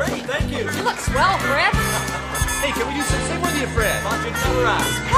great. Thank you. You look swell, Fred. Hey, can we do some sing with you, Fred? Thought you'd never ask.